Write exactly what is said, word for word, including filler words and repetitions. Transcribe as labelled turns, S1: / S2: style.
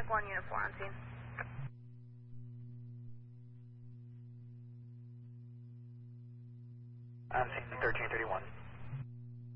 S1: Pacific one, Unit four on scene.
S2: On scene thirteen thirty-one.